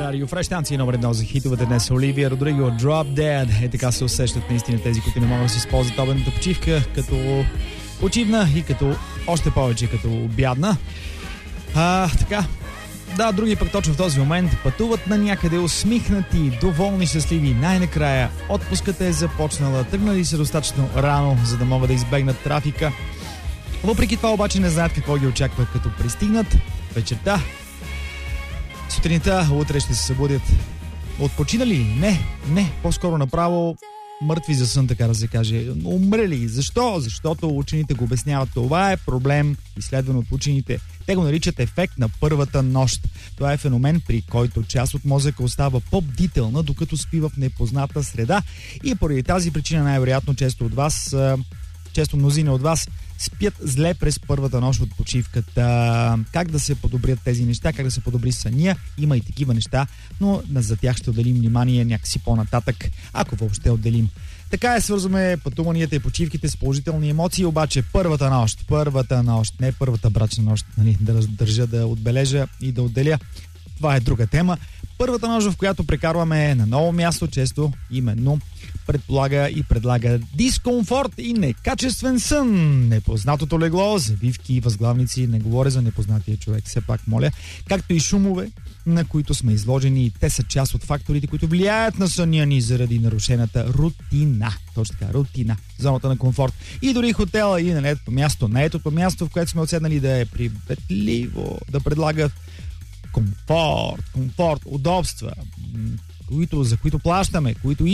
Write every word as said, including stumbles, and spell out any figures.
Радио Фреш, станция номер едно за хитовете днес. Оливия Родриго, Drop Dead. Е, така се усещат наистина тези, които не могат да си използват обедната почивка като почивна и като още повече като обядна. А, така. Да, други пък точно в този момент пътуват на някъде усмихнати, доволни, щастливи. Най-накрая отпуската е започнала, тръгнали се достатъчно рано, за да могат да избегнат трафика. Въпреки това обаче не знаят какво ги очаква, като пристигнат вечерта. Сутринта, утре ще се събудят отпочинали? Не, не, по-скоро направо мъртви за сън, така да се каже. Умрели. Защо? Защото учените го обясняват. Това е проблем, изследван от учените. Те го наричат ефект на първата нощ. Това е феномен, при който част от мозъка остава по-бдителна, докато спи в непозната среда. И поради тази причина най-вероятно често от вас, често мнозина от вас спят зле през първата нощ от почивката. Как да се подобрят тези неща, как да се подобри съня? Има и такива неща, но за тях ще отделим внимание някакси по-нататък, ако въобще отделим. Така е, свързваме пътуванията и почивките с положителни емоции, обаче първата нощ, първата нощ, не първата брачна нощ, нали, да държа да отбележа и да отделя. Това е друга тема. Първата нощ, в която прекарваме на ново място, често именно предполага и предлага дискомфорт и некачествен сън. Непознатото легло, завивки и възглавници, не говоря за непознатия човек, все пак моля, както и шумове, на които сме изложени, и те са част от факторите, които влияят на съня ни заради нарушената рутина. Точно така, рутина, зоната на комфорт. И дори хотела и на наетото място, наетото място, в което сме отседнали, да е приветливо, да предлага комфорт, комфорт, удобства, които, за които плащаме, които